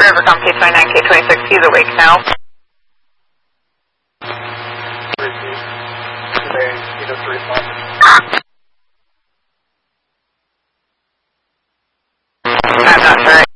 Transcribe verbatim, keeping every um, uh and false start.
Rivercom K twenty-nine, K twenty-six, he's awake now. I'm not sure.